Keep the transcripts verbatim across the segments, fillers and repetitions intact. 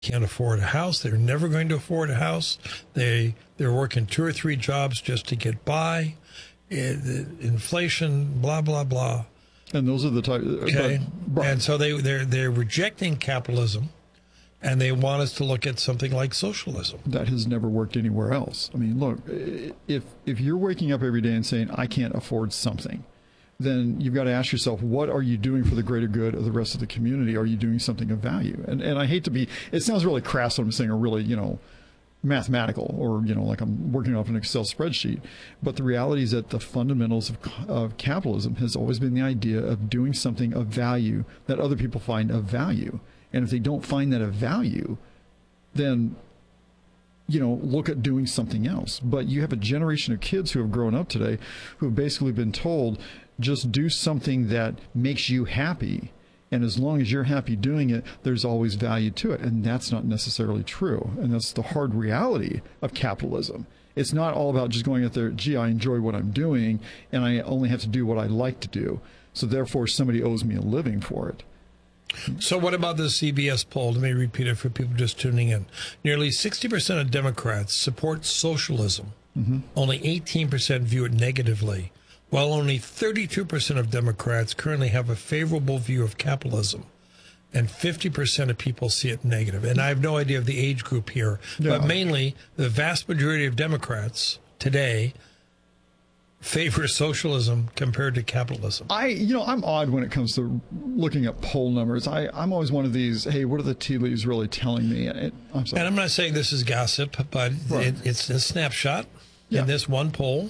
can't afford a house. They're never going to afford a house. They, they're working two or three jobs just to get by. It, inflation, blah, blah, blah. And those are the type. Okay. But, and so they, they're, they're rejecting capitalism, and they want us to look at something like socialism. That has never worked anywhere else. I mean, look, if if you're waking up every day and saying, I can't afford something, then you've got to ask yourself, what are you doing for the greater good of the rest of the community? Are you doing something of value? And and I hate to be, it sounds really crass what I'm saying, or really, you know, mathematical, or, you know, like I'm working off an Excel spreadsheet. But the reality is that the fundamentals of, of capitalism has always been the idea of doing something of value that other people find of value. And if they don't find that of value, then, you know, look at doing something else. But you have a generation of kids who have grown up today who have basically been told, just do something that makes you happy. And as long as you're happy doing it, there's always value to it. And that's not necessarily true. And that's the hard reality of capitalism. It's not all about just going out there, gee, I enjoy what I'm doing, and I only have to do what I like to do. So therefore, somebody owes me a living for it. So what about the C B S poll? Let me repeat it for people just tuning in. Nearly sixty percent of Democrats support socialism. Mm-hmm. Only eighteen percent view it negatively, while only thirty-two percent of Democrats currently have a favorable view of capitalism, and fifty percent of people see it negative. And I have no idea of the age group here, yeah. But mainly the vast majority of Democrats today favor socialism compared to capitalism. I, you know, I'm odd when it comes to looking at poll numbers. I, I'm always one of these, hey, what are the tea leaves really telling me? And, it, I'm sorry. And I'm not saying this is gossip, but right. it, it's a snapshot yeah. in this one poll.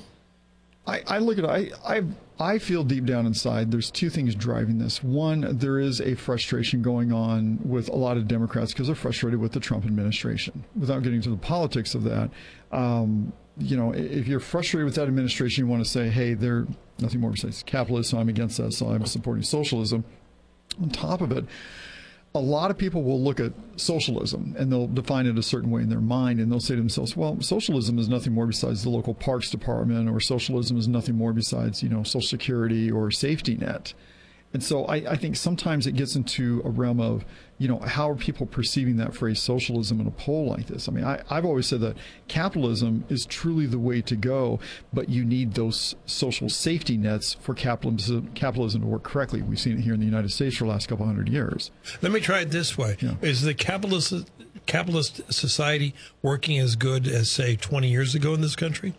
I, I look at it, I, I, I feel deep down inside there's two things driving this. One, there is a frustration going on with a lot of Democrats because they're frustrated with the Trump administration. Without getting to the politics of that, um, you know, if you're frustrated with that administration, you want to say, hey, they're nothing more besides capitalists, so I'm against that, so I'm supporting socialism. On top of it, a lot of people will look at socialism and they'll define it a certain way in their mind, and they'll say to themselves, well, socialism is nothing more besides the local parks department, or socialism is nothing more besides, you know, Social Security or safety net. And so I, I think sometimes it gets into a realm of, you know, how are people perceiving that phrase socialism in a poll like this? I mean, I, I've always said that capitalism is truly the way to go, but you need those social safety nets for capitalism, capitalism to work correctly. We've seen it here in the United States for the last couple hundred years. Let me try it this way. Yeah. Is the capitalist, capitalist society working as good as, say, twenty years ago in this country?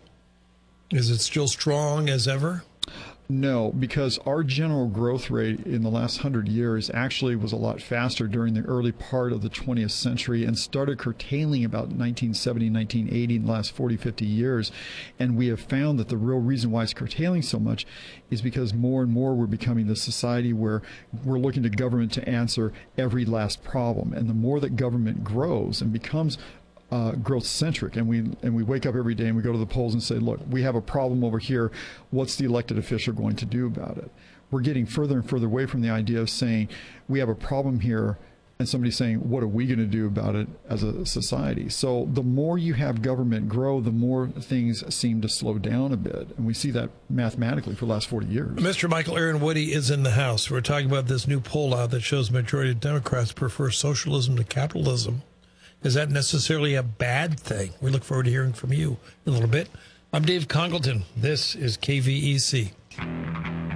Is it still strong as ever? No, because our general growth rate in the last hundred years actually was a lot faster during the early part of the twentieth century and started curtailing about nineteen seventy, nineteen eighty in the last forty, fifty years. And we have found that the real reason why it's curtailing so much is because more and more we're becoming the society where we're looking to government to answer every last problem. And the more that government grows and becomes Uh, growth-centric, and we and we wake up every day and we go to the polls and say, look, we have a problem over here. What's the elected official going to do about it? We're getting further and further away from the idea of saying we have a problem here and somebody's saying, what are we going to do about it as a society? So the more you have government grow, the more things seem to slow down a bit. And we see that mathematically for the last forty years. Mister Michael Aaron Woody is in the House. We're talking about this new poll out that shows majority of Democrats prefer socialism to capitalism. Is that necessarily a bad thing? We look forward to hearing from you in a little bit. I'm Dave Congleton. This is K V E C.